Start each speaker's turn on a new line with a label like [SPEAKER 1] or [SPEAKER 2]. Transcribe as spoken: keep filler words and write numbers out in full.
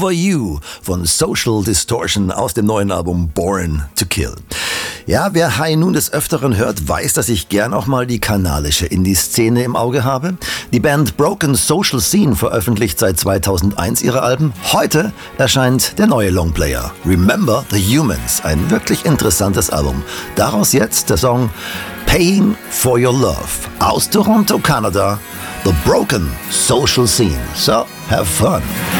[SPEAKER 1] Over You von Social Distortion aus dem neuen Album Born to Kill. Ja, wer High Noon des Öfteren hört, weiß, dass ich gern auch mal die kanadische Indie-Szene im Auge habe. Die Band Broken Social Scene veröffentlicht seit zweitausendeins ihre Alben. Heute erscheint der neue Longplayer Remember the Humans, ein wirklich interessantes Album. Daraus jetzt der Song Paying for Your Love aus Toronto, Kanada, The Broken Social Scene. So, have fun!